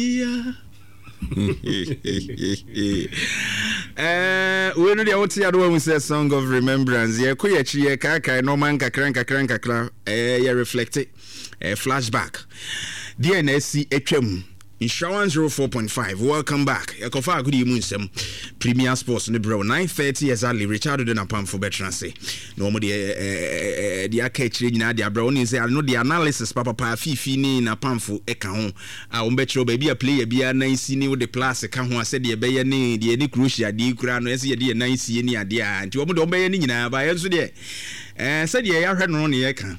Yeah. We know the out here when we say song of remembrance. Yeah, kuyachi kaka no man kakra yeah reflect it. Flashback. DNSC HM Insurance 04.5. Welcome back. Yakofa good evening some Premier Sports in the bro 9:30 exactly. Richard do na pam for better say. Normally the akechire nyina dia bro ni say I know the analysis papa fifi ni na pam for eka ho. A umbetro baby a player bia na isi ni with the plus eka ho ase de be ye ni de ni crucial de kura no ese de na isi ni ade a. Nti omo de ombe ye ni nyina ba ye so de say de ya hwe no ne ye ka.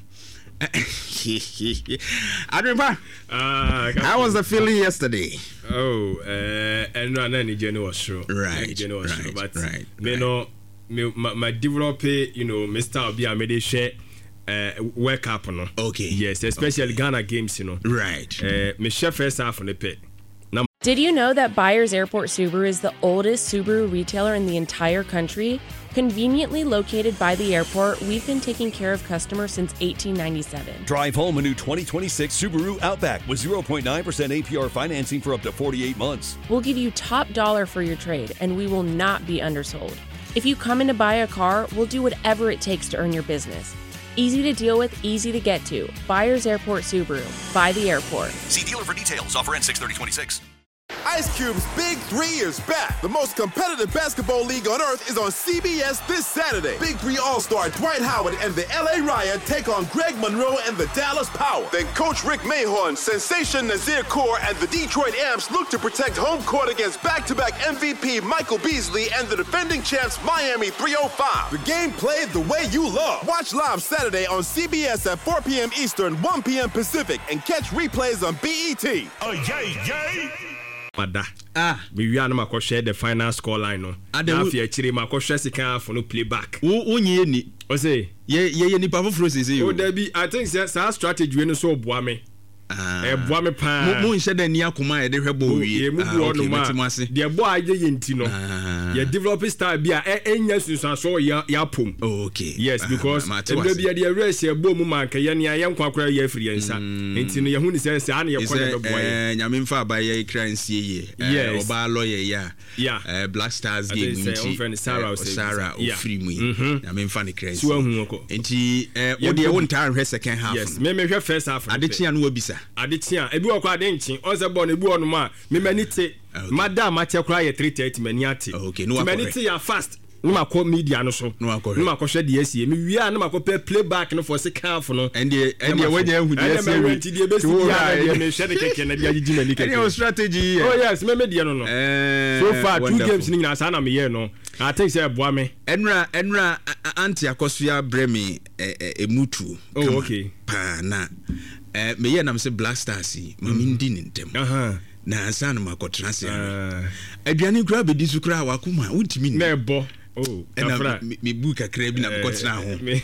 Adrian, how was the feeling yesterday? Oh, and any journey was true. Right, but me no, my developer, you know, Mr. Obi Amede share work up no. Okay. Yes, especially Ghana games, you know. Right. Me share first half on the pit. Did you know that Byers Airport Subaru is the oldest Subaru retailer in the entire country? Conveniently located by the airport, we've been taking care of customers since 1897. Drive home a new 2026 Subaru Outback with 0.9% APR financing for up to 48 months. We'll give you top dollar for your trade, and we will not be undersold. If you come in to buy a car, we'll do whatever it takes to earn your business. Easy to deal with, easy to get to. Byers Airport Subaru. By the airport. See dealer for details. Offer ends 6/30/26. Ice Cube's Big 3 is back. The most competitive basketball league on earth is on CBS this Saturday. Big 3 All-Star Dwight Howard and the LA Riot take on Greg Monroe and the Dallas Power. Then Coach Rick Mahorn, Sensation Nazir Kaur, and the Detroit Amps look to protect home court against back-to-back MVP Michael Beasley and the defending champs Miami 305. The game played the way you love. Watch live Saturday on CBS at 4 p.m. Eastern, 1 p.m. Pacific, and catch replays on BET. Oh, yay! Mada. We are not share the final score line. No. If you actually make share second for no playback. Unye ni. O say. Ye ni pa foforo sese yo. O there be I think that strategy we no so boa me. Boa me pa. Mo nse da ni akoma e de hwebo wie. Mo bu onu ma. The boy je yenti no. Ye develop style bia enya susan so ya pom. Okay. Yes, because there be the race ye bo mu man ka ye ne ya nkwa kwara ye afiri ensa. Enti no ye hu ni sense an ye kwa the boy. Nyame mfa ba ye kra nsie ye. Oba lawyer ya. Black Stars game nti. Sarah ofiri mu. Nyame mfa ne kra nsie. Enti wo de won tan hwe second half. Yes, me hwe first half. Adechi anu obisa. Adetia ebi wo kwa de nchi onse bo na ebi wo no ma me manite madam atia ye 3:30 maniate okay no manite ya fast no makọ media no so no makọ hwe de asie me wi a no makọ playback no for second half no and wanya hu de asie we ti de besi ya me hwe de keke na dia gigi mani keke any strategy oh yes me media no so far wonderful. 2 games ni na sa na me ye no I think say boa me enra anti akosua bremi emutu oh okay pa na me ye nam se Black Stars mami ndi ntem na ansa na makotra se aduane kura be disu kura wakuma untimi ni na ebo oh na me bu kakra bi na makotra ho me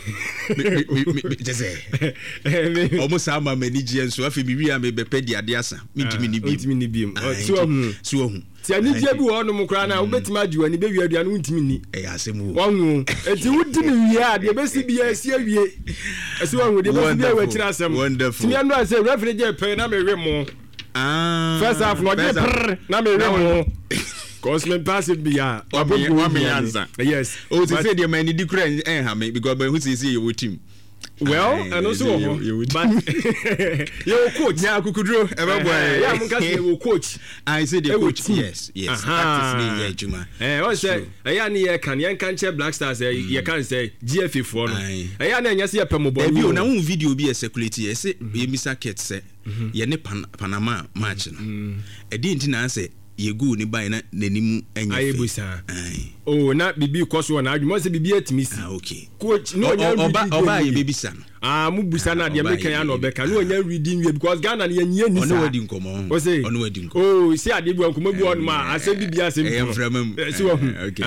jese almost ama manage enso afi mi wi am be pedi ade asa untimi ni bi so hu ti ani dia bi wo no mu kra na obetima ajiwa ni be wi aduane untimi ni asemu wonu enti wudi ni wi a de be si bi asie wie esi wonu de be si bi a wachira asem ti anu ase referee je pe na me we mo first half no je na me we mo cause me pass it be ya me answer yes oh to say the man di kra ha me because when who say your team well and also but your coach ya kukudro ebe boy ya mun kasi your coach I say the coach yes practice ni ya juma o say ya ni ya kan che Black Stars ya kan say GFA for no ya na nya se ya pemo boy bi na un video bi circulate ya say ye misa ket say ye ne Panama match no e di ntina say ye go ni bai na nanimu enya fe ayebusa oh na bibi koso na adwuma se bibi atimisi okay coach no oba ye bibi san mu busa na de make ya no beka no nya reading we because Ghana na nya ni sa ono wadi nkomo ono wadi nkomo oh si ade bu nkomo bi on ma ase bibi ase mframa si wo okay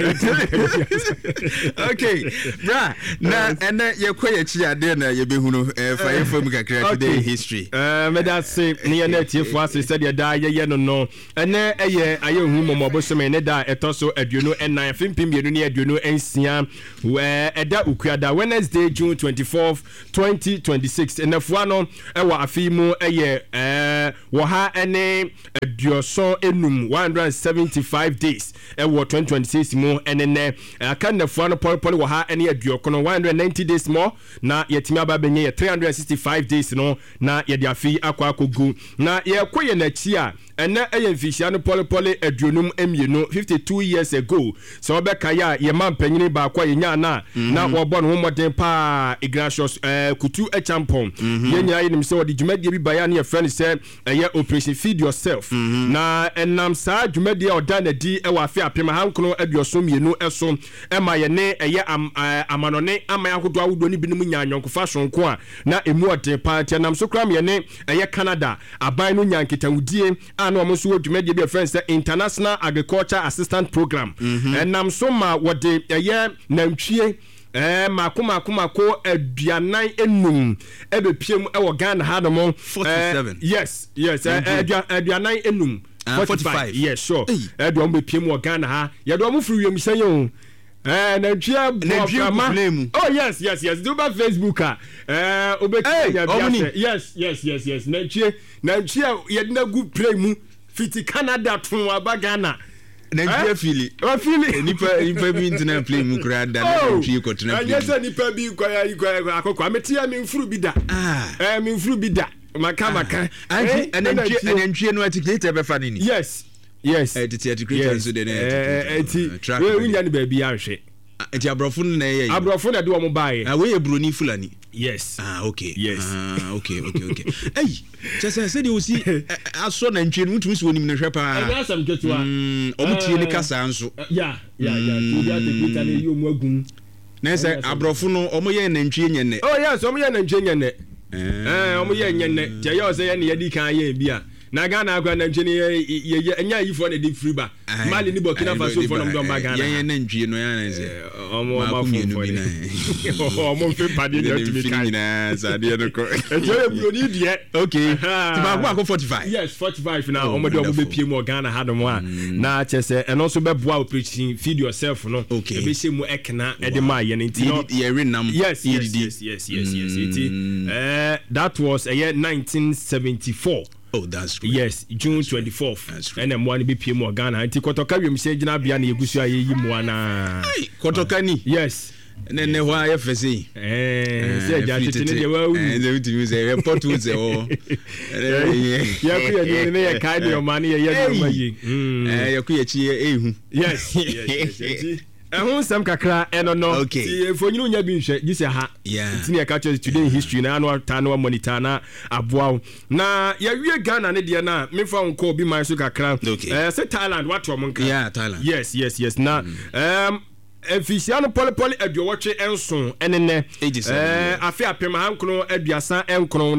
okay bra na ene ye kwaye chi ade na ye behunu fa ye fam kakra today history me that say ni na tiefo ase said ya da ye no ene ene eye aye hu momo bosome ne da etoso aduonu enan fimpim bienu ne aduonu ensia eda ukuada Wednesday June 24th 2026 enafua no ewa afimu eye wo ha ene adioso enum 175 days ewo 2026 mu enene aka nafua no poli wo ha ene adiokono 190 days more na yetimi aba benye 365 days no na yedi afi akwakogu na ye koye na chi a ene eyemfishia no poli aduonum emienu 52 years ago so obeka ya ye mampanyini ba kwa yenya na na wo no moden pa Ignatius kutu echampon yenya yenim se wodi dwumadie bi baya na ye friend se eye operation feed yourself na enam sa dwumadie odana di ewa afi apema hankono aduoso mienu eso ema ye ne eye amanone amaya hodo awodo ni binim nyanyonkofa sonko a na emu odin pa tianam so kram ye ne eye Canada aban no nyanketawudie ana omo so dwumadie bi friend se International Agriculture Assistant Program enam so ma wode eye nantwie mako aduanan enum ebepiem ewo Ghana ha no 47 yes aduanan enum 45 yes sure aduam bepiem wo Ghana ha yado mo furu yemsan yo nantwie blame oh yes do ba Facebook yes nantwie yedna gu play mu fiti Canada tun aba Ghana Nigeria fili nipa bi internet play mu kra da na ntwi ko tena play yes nipa bi kwa akokwa metia me mfuru bi da me mfuru bi da maka ntwi no articulate be fa nini yes tete articulate so de na we nya ni ba bi ahwe eti abrofo na ye abrofo na de wo mo bae we ye broni fulani yes okay yes okay say de osi aso na ntwe no mutumi so onim na hwe pa asam ketua omutie ni kasa nso ya tudia te na yo mu agun na say abrofo no omo ye na ntwe nyene oh yes omo ye na ntwe nyene omo ye nyene je ye say ye na ye di kan ye bia na Ghana agwa na ntwe ye enya yifo na de free ba Mali ni Burkina Faso for no ba Ghana ye na ntwe no ya na say omo ma fo ni omo mfe padi de tumi kan na sa de no ko enjoy broni de okay tiba ko 45 yes 45 na omo de omo be pie mo Ghana ha do mo a na chese eno so be boa operation feed yourself no e be shemu ekna e de ma ye nti no ye renam yes that was a year 1974. Oh, that's great. Yes, June 24th. And then one be PM Ghana. Anti Kotoka we say Jina Biani Yegusu ayi mwana. Kotoka ni. Yes. Ne wa FSC. Say Jaji tini de wa. They would use a report to say oh. Ya ku ya ni ya kai de omani ya no mayi. Ya ku ya chi ehu. Yes. Ehun sam kakra eno no. Okay. Fonyinu nya bi nhwe gise ha. Tini ya catch today in history na anu ta no monitor na aboa. Na ya wie Ghana ne de na me fa nko bi man so kakra. Say Thailand what to monka. Yeah, Thailand. Yes. Na Efisiano poli aduoche enso enene afi apem hankono aduasa enkono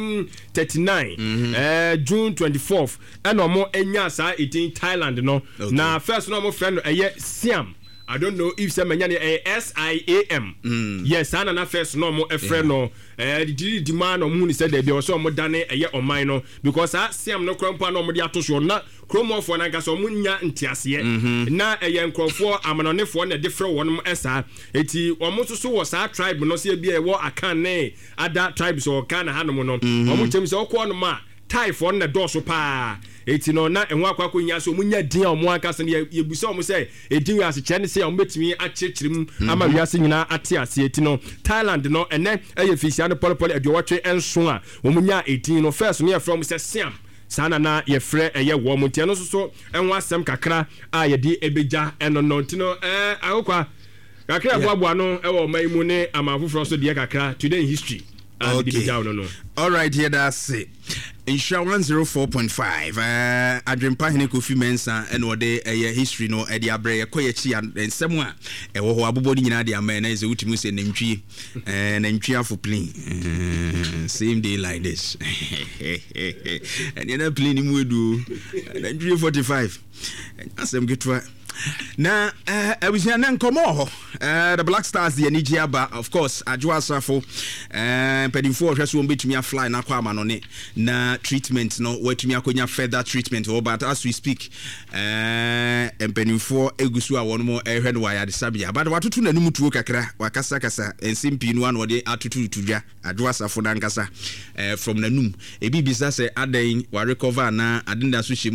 1939 June 24th eno mo enya sa 18 Thailand no na first no mo friend eye Siam. I don't know if some many SIAM. Yes, I na first no more a friend no. The demand on moon said there be also more than a year on mine because I see am no crumpa no more to na chromo for na gaso munya ntiase na a young crofo amanone for na different one esa eti omo so was our tribe no se bia e wo akan ne other tribes or kan hanom no omo chem se okwo no ma tie for na doso pa eti no na enwa akwa nya so munya din omo aka se ye busa omo se edin ase che ne se omo betimi achechirim ama wiase nyina ate ase eti no Thailand no ene eye fisia no poli aduwatwe enso a omunya edin no first no ye from se Siam sana na ye frɛ eye wo mo tie no so enwa asɛm kakra a ye di ebeja eno no ntino akokwa kakra boaboa no ewo maimu ne amafoforo so de kakra today in history. Okay. All right, here that's it. Insurance 104.5. Adwempa hene Kofi Mensa and what they history no e dia bre koye chi and semwa e wo ho abobodi nyina dia man na ze utimu se nantwi nantwi afo plane same day like this and you know plane mu edu nantwi 45 asem getwa na abusia na nkomo the Black Stars the Nigeria of course Adwo Asafo pedinfo hwe so betumi fly na kwa ama no ne na treatment no watumi akonya further treatment but as we speak pedinfo egusu a wono mo ehwe no waya de sabia but watoto na num tuo kakra wakasa kasa ensimpi no an wode atoto tudwa Adwo Asafo na nkasa from nanum ebi bisa say adan wa recover na adenda so